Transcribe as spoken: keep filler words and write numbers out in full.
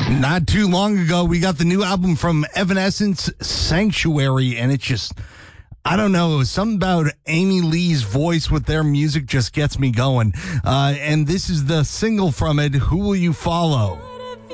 Not too long ago, we got the new album from Evanescence, Sanctuary, and it just, I don't know, it was something about Amy Lee's voice with their music just gets me going. Uh, and this is the single from it, Who Will You Follow?